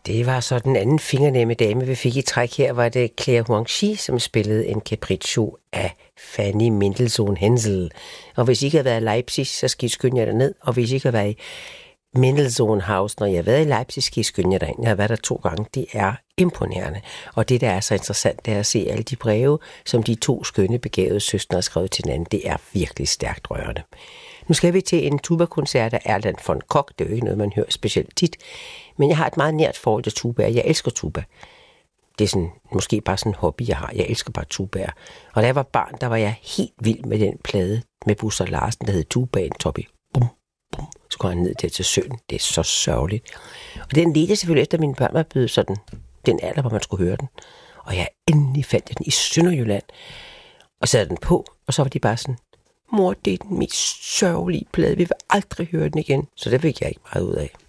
Det var så den anden fingernemme dame, vi fik i træk her, var det Claire Huangchi, som spillede en capriccio af Fanny Mendelssohn-Hensel. Og hvis I ikke har været i Leipzig, så skal I skynde jer derned. Og hvis I ikke har været i Mendelssohn-Haus, når jeg har været i Leipzig, skal I skynde jer derind. Jeg har været der 2 gange. Det er imponerende. Og det, der er så interessant, det er at se alle de breve, som de 2 skønne begavede søstre har skrevet til hinanden. Det er virkelig stærkt rørende. Nu skal vi til en tuba-koncert af Erland von Koch. Det er jo ikke noget, man hører specielt tit. Men jeg har et meget nært forhold til tuba. Jeg elsker tuba. Det er sådan, måske bare sådan en hobby, jeg har. Jeg elsker bare tubaer. Og da jeg var barn, der var jeg helt vild med den plade med Buster Larsen, der hed Tubaen Toppy. Bum, bum. Så går han ned til søen. Det er så sørgeligt. Og den ledte selvfølgelig efter, at mine børn var blevet sådan den alder, hvor man skulle høre den. Og jeg endelig fandt den i Sønderjylland. Og satte den på, og så var de bare sådan, mor, det er den mest sørgelige plade. Vi vil aldrig høre den igen. Så det fik jeg ikke meget ud af.